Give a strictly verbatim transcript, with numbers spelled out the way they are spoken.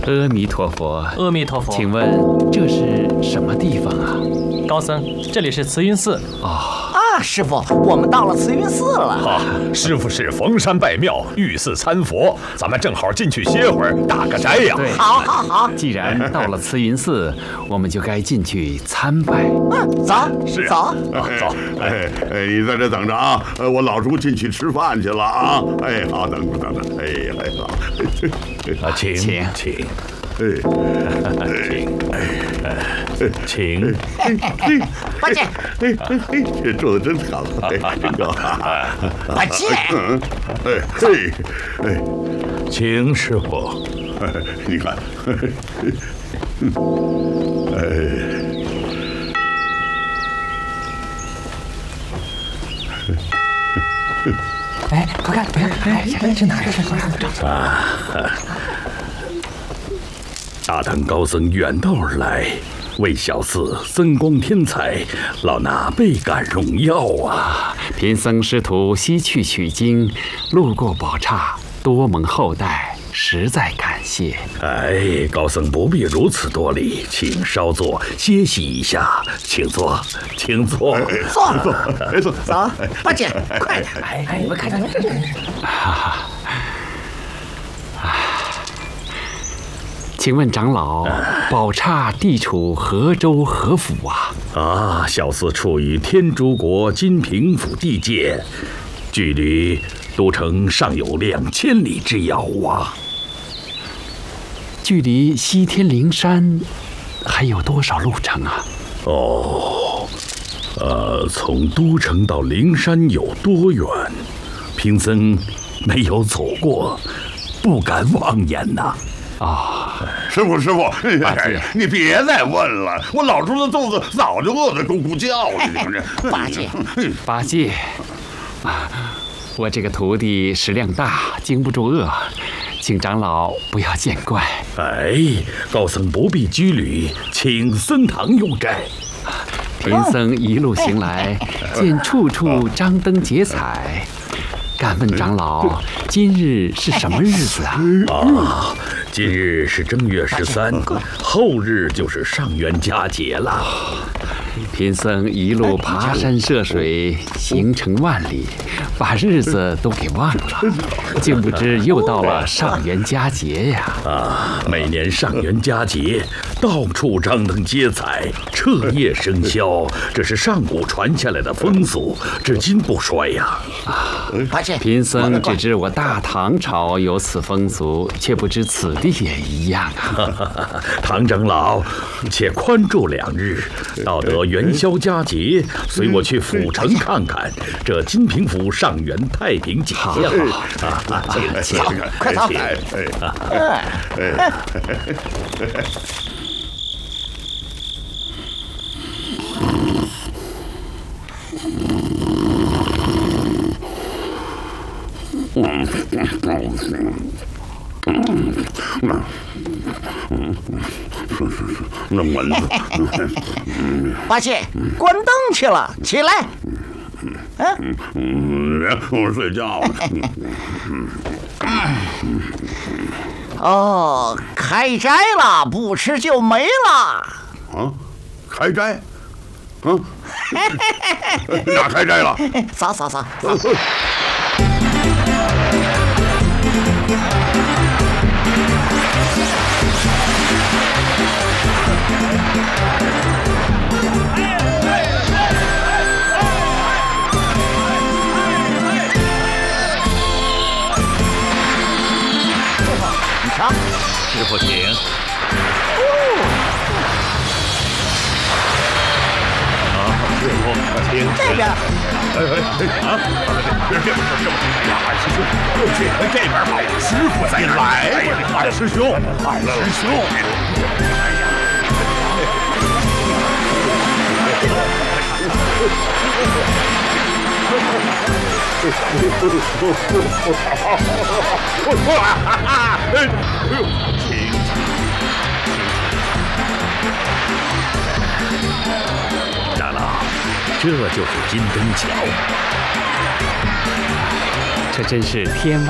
阿弥陀佛， 阿弥陀佛。 请问这是什么地方啊？ 高僧，这里是慈云寺。 哦。 啊，师傅，我们到了慈云寺了。 啊，师傅是逢山拜庙，遇寺参佛，咱们正好进去歇会儿，打个斋呀。 对， 好，好，好。 既然到了慈云寺，我们就该进去参拜。 嗯，走， 是走。 啊，走。 哎哎，你在这等着啊！呃，我老朱进去吃饭去了啊！哎，好，等着等着。哎，哎好。 啊，请请请。 哎， 请，请， 八戒， 哎哎，这做的真好，哎，真高。 八戒， 嗯，哎嘿，哎， 请师傅。 哎，你看，哎， 哎，快看，快看，哎，这哪是？ 啊！大唐高僧远道而来，为小寺增光添彩，老衲倍感荣耀啊！ 贫僧师徒西去取经，路过宝刹，多蒙厚待，实在感谢。 哎，高僧不必如此多礼，请稍坐歇息一下，请坐，请坐。 坐， 坐，哎坐， 走，八戒，快点！ 哎哎，我看看这这。 请问长老，宝刹地处何州何府啊？ 啊，小寺处于天竺国金平府地界，距离都城尚有两千里之遥啊。 距离西天灵山还有多少路程啊？ 哦，呃，从都城到灵山有多远？贫僧没有走过，不敢妄言呐。 啊、哦， 师傅，师傅，哎，你别再问了，我老朱的肚子早就饿得咕咕叫了。你看这， 八戒， 八戒，啊，我这个徒弟食量大，经不住饿，请长老不要见怪。 哎，高僧不必拘礼，请孙堂用斋。 贫僧一路行来，见处处张灯结彩。敢问长老，今日是什么日子啊？ 啊，今日是正月十三，后日就是上元佳节了。 贫僧一路爬山涉水，行程万里，把日子都给忘了，竟不知又到了上元佳节呀！ 啊，每年上元佳节，到处张灯结彩，彻夜笙箫，这是上古传下来的风俗，至今不衰呀。 啊， 八戒， 贫僧只知我大唐朝有此风俗，却不知此地也一样啊！ 唐长老，且宽住两日，到得元宵佳节，随我去府城看看这金平府上元太平节呀！ 啊， 请请，快走！ 哎哎哎。嗯嗯嗯嗯，是是是，那蚊子。 八戒，关灯去了，起来。 嗯嗯，我睡觉了。 哦，开斋了，不吃就没了。 啊，开斋？啊？哪开斋了？ 走走走走。 师傅请。啊，师傅请。 这边。 哎哎哎啊！别别别别！哎呀，二师兄，去这边吧。师傅在这儿。来，二师兄，二师兄。哎呀！ 长老，这就是金灯桥， 这真是天外